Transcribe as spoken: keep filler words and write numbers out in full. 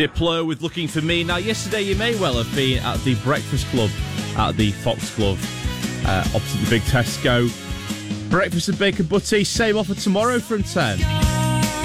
Diplo with Looking For Me. Now, yesterday you may well have been at the Breakfast Club at the Foxglove, uh, opposite the big Tesco. Breakfast and bacon butty, same offer tomorrow from ten.